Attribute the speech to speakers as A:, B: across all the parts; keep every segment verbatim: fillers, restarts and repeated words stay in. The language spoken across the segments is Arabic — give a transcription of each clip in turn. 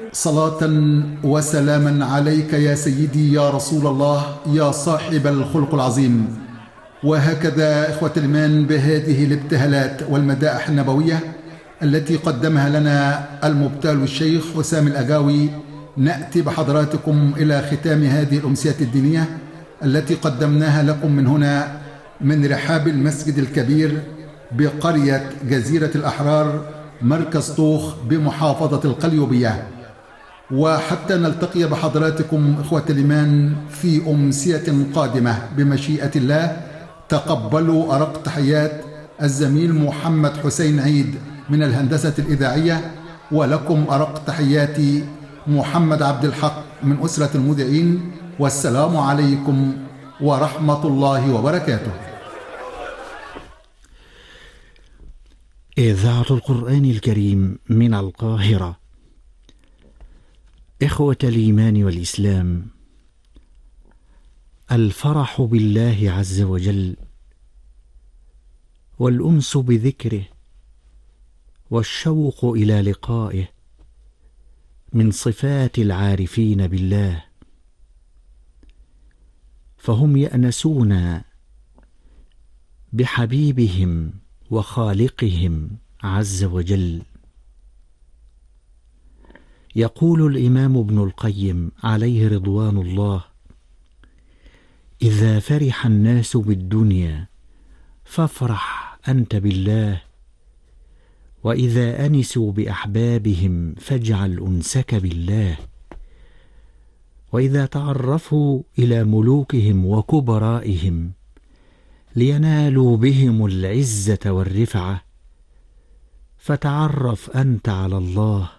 A: صلاة وسلاما عليك يا سيدي يا رسول الله يا صاحب الخلق العظيم. وهكذا إخوة الإيمان بهذه الابتهالات والمدائح النبوية التي قدمها لنا المبتال الشيخ حسام الأجاوي نأتي بحضراتكم إلى ختام هذه الأمسية الدينية التي قدمناها لكم من هنا من رحاب المسجد الكبير بقرية جزيرة الأحرار مركز طوخ بمحافظة القليوبية. وحتى نلتقي بحضراتكم إخوة الإيمان في أمسية قادمة بمشيئة الله، تقبلوا أرق تحيات الزميل محمد حسين عيد من الهندسة الإذاعية، ولكم أرق تحياتي محمد عبد الحق من أسرة المذيعين، والسلام عليكم ورحمة الله وبركاته.
B: إذاعة القرآن الكريم من القاهرة. إخوة الإيمان والإسلام، الفرح بالله عز وجل والأنس بذكره والشوق إلى لقائه من صفات العارفين بالله، فهم يأنسون بحبيبهم وخالقهم عز وجل. يقول الإمام ابن القيم عليه رضوان الله: إذا فرح الناس بالدنيا فافرح أنت بالله، وإذا أنسوا بأحبابهم فاجعل أنسك بالله، وإذا تعرفوا إلى ملوكهم وكبرائهم لينالوا بهم العزة والرفعة فتعرف أنت على الله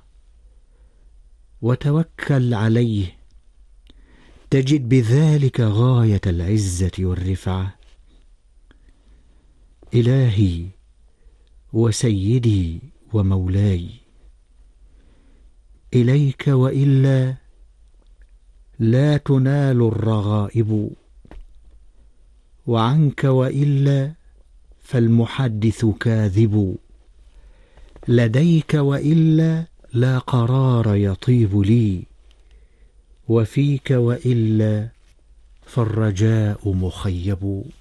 B: وتوكل عليه، تجد بذلك غاية العزة والرفعة. إلهي وسيدي ومولاي، إليك وإلا لا تنال الرغائب، وعنك وإلا فالمحدث كاذب، لديك وإلا لا قرار يطيب لي، وفيك وإلا فالرجاء مخيب.